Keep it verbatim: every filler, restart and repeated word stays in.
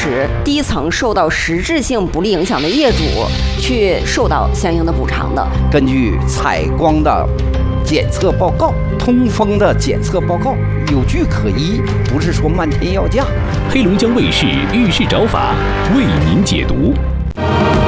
使低层受到实质性不利影响的业主去受到相应的补偿的。 根据采光的检测报告、通风的检测报告，有据可依，不是说漫天要价。 黑龙江卫视《遇事找法》为您解读。